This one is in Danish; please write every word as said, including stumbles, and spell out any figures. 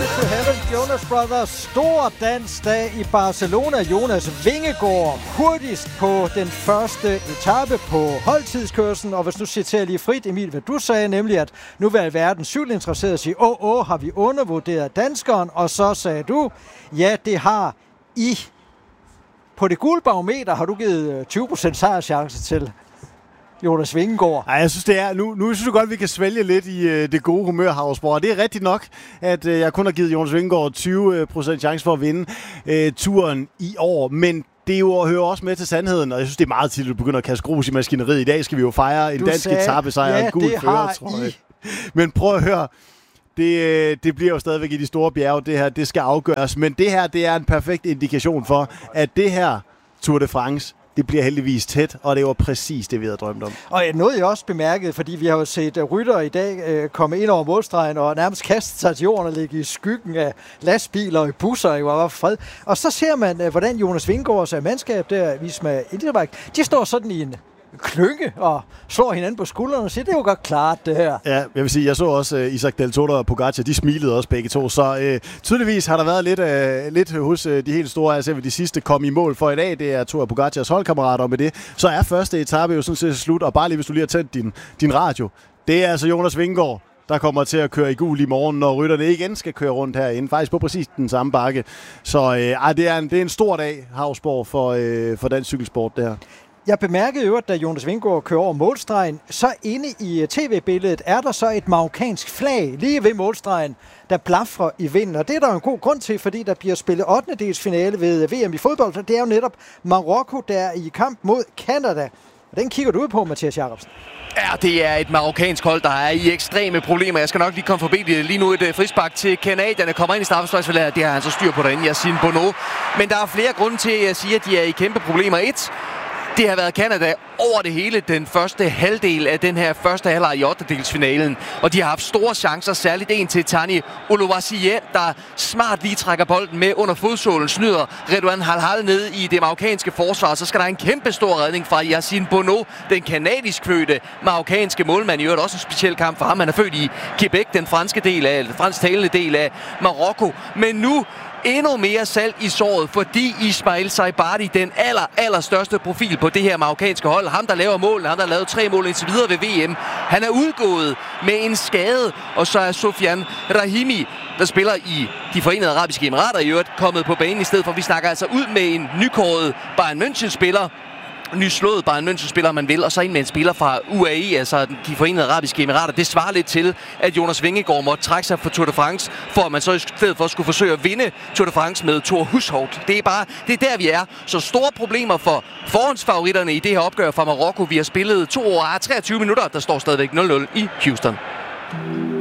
to Heaven, Jonas Brothers. Stor dansdag i Barcelona. Jonas Vingegaard hurtigst på den første etape på holdtidskørslen. Og hvis nu citerer lige frit, Emil, hvad du sagde, nemlig at nu vil verden cykelinteresseret sige, åh, åh, har vi undervurderet danskeren? Og så sagde du, ja, det har I. På det gule barometer har du givet tyve procent sejrschance til Jonas Vingegaard. Ej, jeg synes, det er, nu, nu synes jeg godt, at vi kan svælge lidt i uh, det gode humør, Havsborg. Det er rigtigt nok, at uh, jeg kun har givet Jonas Vingegaard tyve procent chance for at vinde uh, turen i år. Men det jo hører også med til sandheden, og jeg synes, det er meget tidligt at begynde at kaste grus i maskineriet. I dag skal vi jo fejre en du dansk etapesejr og ja, en gul førertrøje. Men prøv at høre. Det, det bliver jo stadigvæk i de store bjerge, det her, det skal afgøres. Men det her, det er en perfekt indikation for, at det her Tour de France, det bliver heldigvis tæt, og det var præcis det, vi havde drømt om. Og noget jeg også bemærket, fordi vi har jo set rytter i dag øh, komme ind over målstregen og nærmest kaste sig til jorden og ligge i skyggen af lastbiler og i busser, jo, og var fred. Og så ser man, øh, hvordan Jonas Vingegaards mandskab der, Visma Intermark, de står sådan i en klynge og slår hinanden på skuldrene og siger, det er jo godt klart, det her. Ja, jeg vil sige, jeg så også uh, Isaac Del Toro og Pogacar, de smilede også begge to, så uh, tydeligvis har der været lidt, uh, lidt hos uh, de helt store, altså de sidste kom i mål for i dag, det er to af Pogacars holdkammerater, og med det, så er første etape jo sådan set slut, og bare lige hvis du lige har tændt din, din radio, det er altså Jonas Vingegaard, der kommer til at køre i gul i morgen, når rytterne igen skal køre rundt herinde, faktisk på præcis den samme bakke. Så uh, det, er en, det er en stor dag, Havsborg, for, uh, for dansk cykelsport, det her. Jeg bemærkede jo, at da Jonas Vingegaard kører over målstregen, så inde i tv-billedet er der så et marokkansk flag lige ved målstregen, der blafrer i vinden. Og det er der jo en god grund til, fordi der bliver spillet ottendedelsfinale ved V M i fodbold. Så det er jo netop Marokko, der er i kamp mod Canada. Og den kigger du ud på, Mathias Jacobsen. Ja, det er et marokkansk hold, der er i ekstreme problemer. Jeg skal nok lige komme forbi det. Lige nu et frispark til canadierne. Kommer ind i straffesparksfeltet. Det har han så styr på derinde, Yassine Bono. Men der er flere grunde til, at jeg siger, at de er i kæmpe problemer. Et, det har været Canada over det hele den første halvdel af den her første halvleg i ottendedelsfinalen. Og de har haft store chancer, særligt en til Tani Oluwaseyen, der smart lige trækker bolden med under fodsålen, snyder Redouane Halhal ned i det marokkanske forsvar. Så skal der en kæmpe stor redning fra Yassine Bono, den kanadisk fødte marokkanske målmand. I øvrigt også en speciel kamp for ham. Han er født i Quebec, den franske del af, den fransktalende del af Marokko. Men nu endnu mere salt i såret, fordi Ismail Saibari, den aller, aller største profil på det her marokkanske hold, ham der laver målene, ham der har lavet tre mål indtil videre ved V M, han er udgået med en skade, og så er Sofiane Rahimi, der spiller i de Forenede Arabiske Emirater i øvrigt, kommet på banen i stedet for. Vi snakker altså ud med en nykåret Bayern München-spiller, nyslået Bayern München-spiller, man vil, og så en med en spiller fra U A E, altså de Forenede Arabiske Emirater. Det svarer lidt til, at Jonas Vingegaard måtte trække sig fra Tour de France, for at man så i stedet for skulle forsøge at vinde Tour de France med Thor Hushovd. Det er bare, det er der vi er. Så store problemer for forhåndsfavoritterne i det her opgør fra Marokko. Vi har spillet to år og treogtyve minutter, der står stadigvæk nul nul i Houston.